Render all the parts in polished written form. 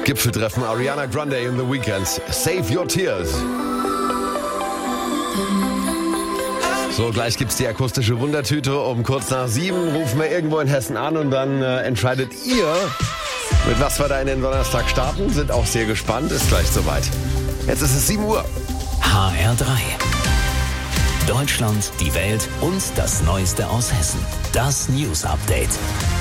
Gipfeltreffen Ariana Grande in The Weeknd. Save Your Tears. So, gleich gibt's die akustische Wundertüte. Um kurz nach 7 rufen wir irgendwo in Hessen an und dann entscheidet ihr, mit was wir da in den Donnerstag starten. Sind auch sehr gespannt. Ist gleich soweit. Jetzt ist es 7 Uhr. HR3. Deutschland, die Welt und das Neueste aus Hessen. Das News Update.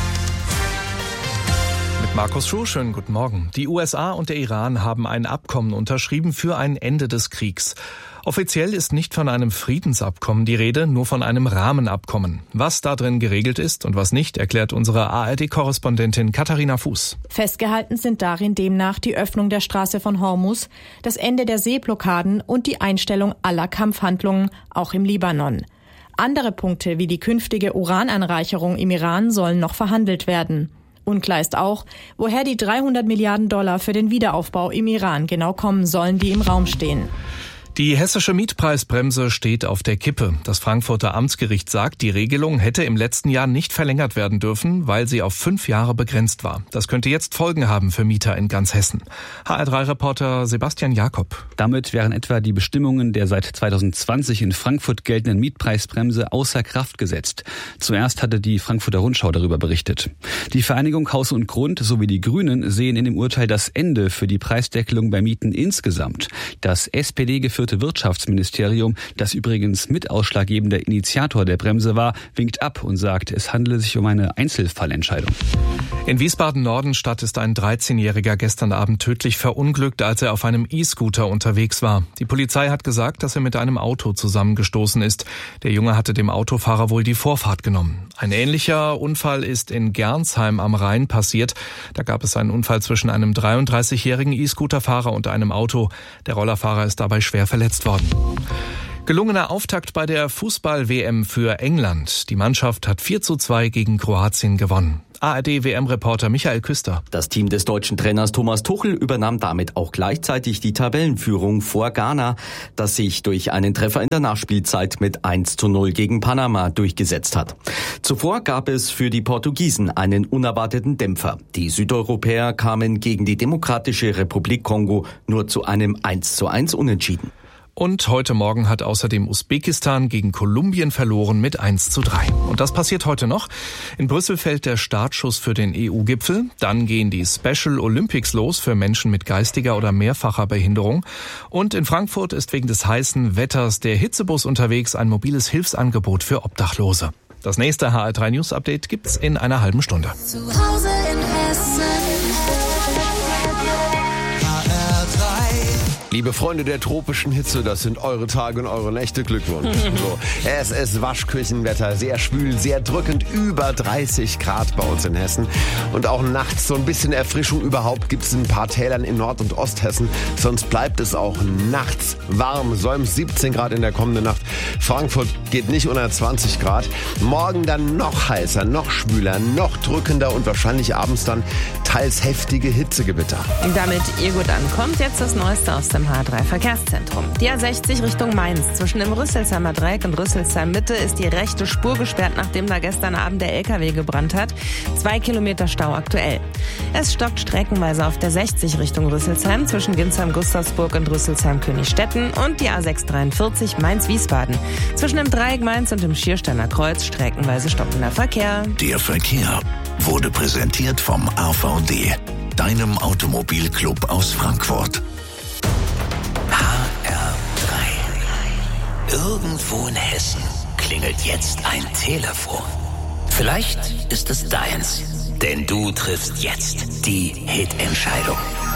Mit Markus Schuh, schönen guten Morgen. Die USA und der Iran haben ein Abkommen unterschrieben für ein Ende des Kriegs. Offiziell ist nicht von einem Friedensabkommen die Rede, nur von einem Rahmenabkommen. Was da drin geregelt ist und was nicht, erklärt unsere ARD-Korrespondentin Katharina Fuß. Festgehalten sind darin demnach die Öffnung der Straße von Hormuz, das Ende der Seeblockaden und die Einstellung aller Kampfhandlungen, auch im Libanon. Andere Punkte wie die künftige Urananreicherung im Iran sollen noch verhandelt werden. Unklar ist auch, woher die $300 Milliarden für den Wiederaufbau im Iran genau kommen sollen, die im Raum stehen. Die hessische Mietpreisbremse steht auf der Kippe. Das Frankfurter Amtsgericht sagt, die Regelung hätte im letzten Jahr nicht verlängert werden dürfen, weil sie auf 5 Jahre begrenzt war. Das könnte jetzt Folgen haben für Mieter in ganz Hessen. HR3-Reporter Sebastian Jakob. Damit wären etwa die Bestimmungen der seit 2020 in Frankfurt geltenden Mietpreisbremse außer Kraft gesetzt. Zuerst hatte die Frankfurter Rundschau darüber berichtet. Die Vereinigung Haus und Grund sowie die Grünen sehen in dem Urteil das Ende für die Preisdeckelung bei Mieten insgesamt. Das SPD-geführte Wirtschaftsministerium, das übrigens mit ausschlaggebender Initiator der Bremse war, winkt ab und sagt, es handele sich um eine Einzelfallentscheidung. In Wiesbaden-Nordenstadt ist ein 13-Jähriger gestern Abend tödlich verunglückt, als er auf einem E-Scooter unterwegs war. Die Polizei hat gesagt, dass er mit einem Auto zusammengestoßen ist. Der Junge hatte dem Autofahrer wohl die Vorfahrt genommen. Ein ähnlicher Unfall ist in Gernsheim am Rhein passiert. Da gab es einen Unfall zwischen einem 33-jährigen E-Scooterfahrer und einem Auto. Der Rollerfahrer ist dabei schwer verletzt worden. Gelungener Auftakt bei der Fußball-WM für England. Die Mannschaft hat 4:2 gegen Kroatien gewonnen. ARD-WM-Reporter Michael Küster. Das Team des deutschen Trainers Thomas Tuchel übernahm damit auch gleichzeitig die Tabellenführung vor Ghana, das sich durch einen Treffer in der Nachspielzeit mit 1:0 gegen Panama durchgesetzt hat. Zuvor gab es für die Portugiesen einen unerwarteten Dämpfer. Die Südeuropäer kamen gegen die Demokratische Republik Kongo nur zu einem 1:1 Unentschieden. Und heute Morgen hat außerdem Usbekistan gegen Kolumbien verloren mit 1:3. Und das passiert heute noch. In Brüssel fällt der Startschuss für den EU-Gipfel. Dann gehen die Special Olympics los für Menschen mit geistiger oder mehrfacher Behinderung. Und in Frankfurt ist wegen des heißen Wetters der Hitzebus unterwegs, ein mobiles Hilfsangebot für Obdachlose. Das nächste HR3 News Update gibt's in einer halben Stunde. Zu Hause in Hessen. Liebe Freunde der tropischen Hitze, das sind eure Tage und eure Nächte. Glückwunsch. So, es ist Waschküchenwetter, sehr schwül, sehr drückend, über 30 Grad bei uns in Hessen. Und auch nachts so ein bisschen Erfrischung überhaupt gibt es in ein paar Tälern in Nord- und Osthessen. Sonst bleibt es auch nachts warm, säumt 17 Grad in der kommenden Nacht. Frankfurt geht nicht unter 20 Grad. Morgen dann noch heißer, noch schwüler, noch drückender und wahrscheinlich abends dann teils heftige Hitzegewitter. Damit ihr gut ankommt, jetzt das Neueste aus dem H3 Verkehrszentrum. Die A60 Richtung Mainz. Zwischen dem Rüsselsheimer Dreieck und Rüsselsheim Mitte ist die rechte Spur gesperrt, nachdem da gestern Abend der LKW gebrannt hat. 2 Kilometer Stau aktuell. Es stockt streckenweise auf der 60 Richtung Rüsselsheim zwischen Ginsheim-Gustavsburg und Rüsselsheim-Königsstetten und die A643 Mainz-Wiesbaden. Zwischen dem Dreieck Mainz und dem Schiersteiner Kreuz streckenweise stockender Verkehr. Der Verkehr wurde präsentiert vom AVD, deinem Automobilclub aus Frankfurt. HR3. Irgendwo in Hessen klingelt jetzt ein Telefon. Vielleicht ist es deins, denn du triffst jetzt die Hitentscheidung.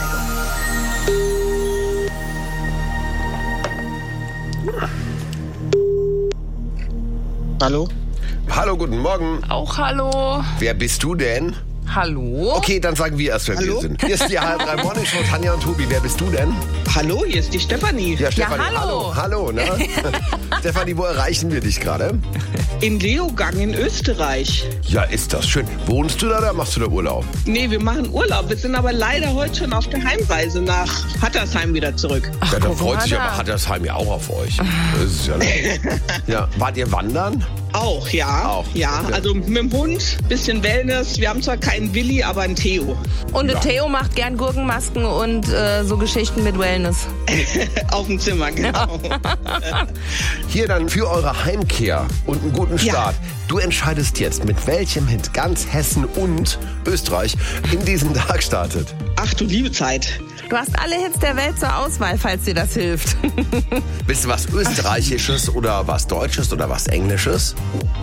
Hallo? Hallo, guten Morgen. Auch hallo. Wer bist du denn? Hallo? Okay, dann sagen wir erst, wer wir sind. Hier ist die HR3 Morning Show, Tanja und Tobi. Wer bist du denn? Hallo, hier ist die Stefanie. Ja, Stefanie, Ja, hallo. Hallo, ne? Stefanie, wo erreichen wir dich gerade? In Leogang in Österreich. Ja, ist das schön. Wohnst du da oder machst du da Urlaub? Nee, wir machen Urlaub. Wir sind aber leider heute schon auf der Heimreise nach Hattersheim wieder zurück. Ja, da freut Corona. sich aber Hattersheim ja auch auf euch. Das ist ja, ja, wart ihr wandern? Auch, ja. Auch, ja. okay. Also mit dem Hund, bisschen Wellness. Wir haben zwar keinen Willi, aber einen Theo. Und der Theo macht gern Gurkenmasken und so Geschichten mit Wellness. Auf dem Zimmer, genau. Hier dann für eure Heimkehr und einen guten Start. Du entscheidest jetzt, mit welchem Hit ganz Hessen und Österreich in diesen Tag startet. Ach du liebe Zeit. Du hast alle Hits der Welt zur Auswahl, falls dir das hilft. Willst du was Österreichisches oder was Deutsches oder was Englisches?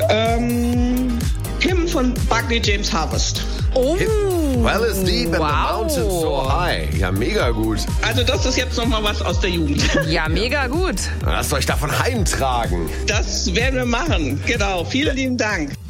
Tim von Buckley James Harvest. Oh, Well is deep and the mountain so high. Ja, mega gut. Also das ist jetzt nochmal was aus der Jugend. Ja, mega gut. Lasst euch davon heimtragen. Das werden wir machen. Genau. Vielen lieben Dank.